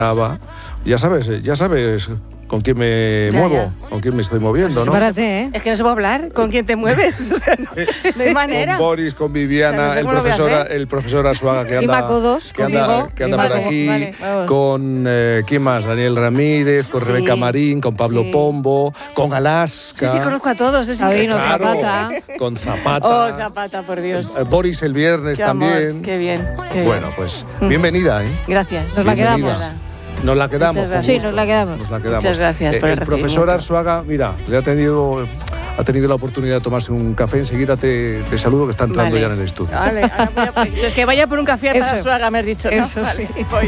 Ya sabes con quién me muevo, con quién me estoy moviendo, ¿no? Espérate, Es que no se puede hablar con quién te mueves. O sea, no hay manera. Con Boris, con Viviana, O sea, no sé el profesor Arzuaga que anda, que anda por aquí, vale. con ¿quién más? Daniel Ramírez, con Rebeca Marín, con Pablo Pombo, con Alaska. Sí, conozco a todos. Es Sabino, claro, Zapata. con Zapata. Oh, Zapata, por Dios. Boris el viernes Qué amor, también. qué bien. Qué Bueno, pues bienvenida, ¿eh? Gracias. Nos la Bienvenida. quedamos. Nos la quedamos. Muchas gracias. con Sí, gusto. nos la quedamos. Nos la quedamos. Muchas gracias por el profesor recibimiento. Arzuaga, mira, ha tenido la oportunidad de tomarse un café. Enseguida te saludo, que está entrando ya en el estudio. Vale, ahora es que vaya por un café para Eso. Suaga, me has dicho, ¿no? Eso Vale, sí. voy.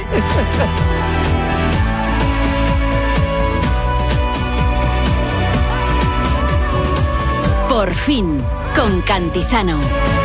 Por fin, con Cantizano.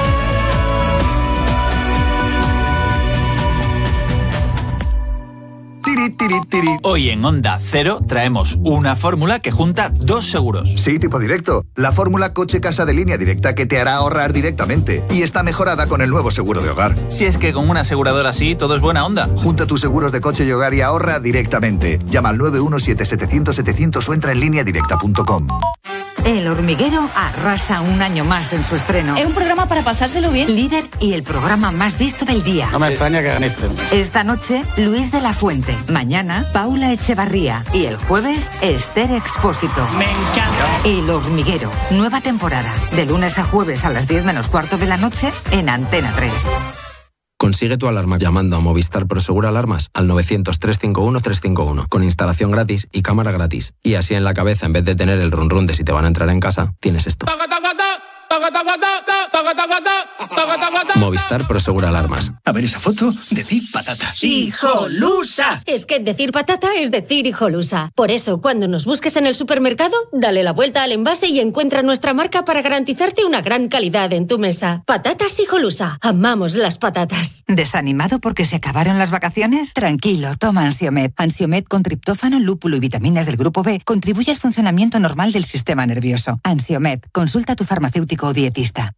Hoy en Onda Cero traemos una fórmula que junta dos seguros. Sí, tipo directo. La fórmula coche-casa de línea directa que te hará ahorrar directamente. Y está mejorada con el nuevo seguro de hogar. Si es que con una aseguradora así todo es buena onda. Junta tus seguros de coche y hogar y ahorra directamente. Llama al 917-700-700 o entra en lineadirecta.com. El Hormiguero arrasa un año más en su estreno. Es un programa para pasárselo bien. Líder y el programa más visto del día. No me extraña que ganéis premio. Esta noche, Luis de la Fuente. Mañana, Paula Echevarría. Y el jueves, Esther Expósito. Me encanta. El Hormiguero. Nueva temporada. De lunes a jueves a las 10 menos cuarto de la noche en Antena 3. Consigue tu alarma llamando a Movistar Prosegur Alarmas al 900-351-351 con instalación gratis y cámara gratis. Y así en la cabeza, en vez de tener el run run de si te van a entrar en casa, tienes esto. Movistar Prosegur Alarmas. A ver esa foto, decir patata. ¡Hijolusa! Es que decir patata es decir hijolusa. Por eso, cuando nos busques en el supermercado, dale la vuelta al envase y encuentra nuestra marca para garantizarte una gran calidad en tu mesa. Patatas hijolusa. Amamos las patatas. ¿Desanimado porque se acabaron las vacaciones? Tranquilo, toma Ansiomed. Ansiomed con triptófano, lúpulo y vitaminas del grupo B contribuye al funcionamiento normal del sistema nervioso. Ansiomed, consulta a tu farmacéutico o dietista.